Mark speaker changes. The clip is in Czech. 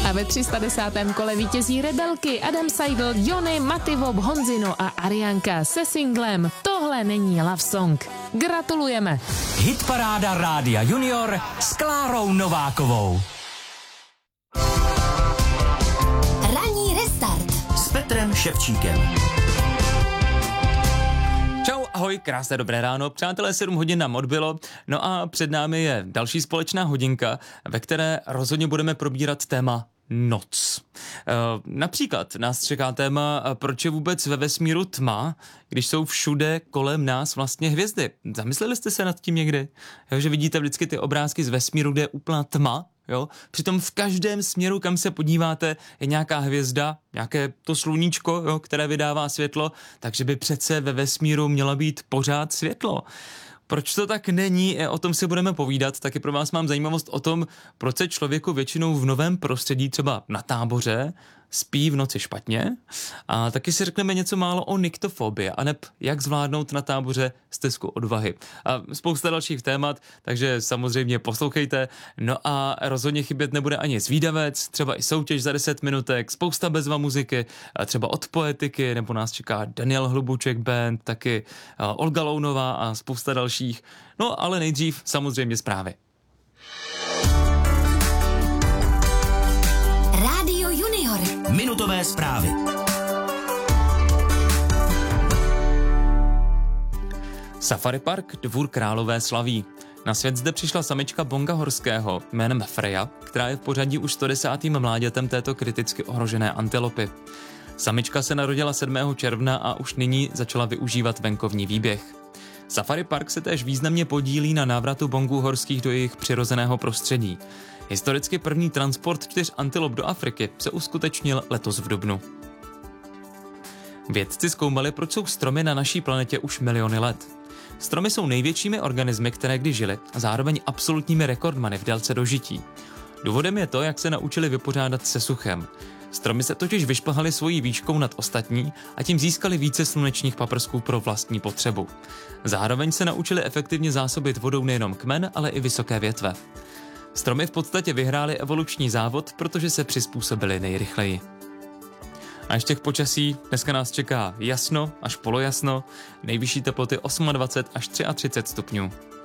Speaker 1: A ve 310. kole vítězí Rebelky, Adam Seidel, Johnny, Mativop, Honzino a Arianka se singlem Tohle není love song. Gratulujeme.
Speaker 2: Hitparáda Rádia Junior s Klárou Novákovou.
Speaker 3: Ranní restart
Speaker 2: S Petrem Ševčíkem. Čau, ahoj, krásné dobré ráno, přátelé, 7 hodin nám odbylo, no a před námi je další společná hodinka, ve které rozhodně budeme probírat téma noc. Například nás čeká téma, proč je vůbec ve vesmíru tma, když jsou všude kolem nás vlastně hvězdy. Zamysleli jste se nad tím někdy? Jo, že vidíte vždycky ty obrázky z vesmíru, kde je úplná tma, jo? Přitom v každém směru, kam se podíváte, je nějaká hvězda, nějaké to sluníčko, jo, které vydává světlo, takže by přece ve vesmíru mělo být pořád světlo. Proč to tak není, o tom si budeme povídat, taky pro vás mám zajímavost o tom, proč se člověku většinou v novém prostředí, třeba na táboře, spí v noci špatně. A taky si řekneme něco málo o nyktofobii, aneb jak zvládnout na táboře stezku odvahy. A spousta dalších témat, takže samozřejmě poslouchejte. No a rozhodně chybět nebude ani zvídavec, třeba i soutěž za 10 minutek, spousta bezva muziky, třeba od Poetiky, nebo nás čeká Daniel Hlubuček Band, taky Olga Lounová a spousta dalších. No ale nejdřív samozřejmě zprávy.
Speaker 3: Rádio Junior.
Speaker 2: Minutové zprávy. Safari Park Dvůr Králové slaví. Na svět zde přišla samička bonga horského jménem Freja, která je v pořadí už 110. mláďatem této kriticky ohrožené antilopy. Samička se narodila 7. června a už nyní začala využívat venkovní výběh. Safari Park se též významně podílí na návratu bongů horských do jejich přirozeného prostředí. Historicky první transport 4 antilop do Afriky se uskutečnil letos v dubnu. Vědci zkoumali, proč jsou stromy na naší planetě už miliony let. Stromy jsou největšími organismy, které kdy žily, a zároveň absolutními rekordmany v délce dožití. Důvodem je to, jak se naučili vypořádat se suchem. Stromy se totiž vyšplhaly svojí výškou nad ostatní a tím získali více slunečních paprsků pro vlastní potřebu. Zároveň se naučili efektivně zásobit vodou nejenom kmen, ale i vysoké větve. Stromy v podstatě vyhrály evoluční závod, protože se přizpůsobily nejrychleji. A ještě k počasí, dneska nás čeká jasno až polojasno, nejvyšší teploty 28 až 33 stupňů.